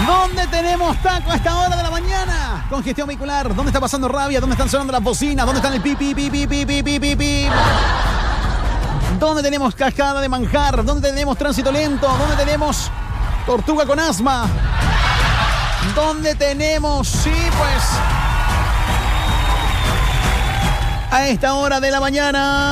¿Dónde tenemos taco a esta hora de la mañana? Congestión vehicular. ¿Dónde está pasando rabia? ¿Dónde están sonando las bocinas? ¿Dónde están el pi, pi, pi, pi, pi, pi, pi, pi, pi? ¿Dónde tenemos cascada de manjar? ¿Dónde tenemos tránsito lento? ¿Dónde tenemos tortuga con asma? ¿Dónde tenemos? Sí, pues, a esta hora de la mañana.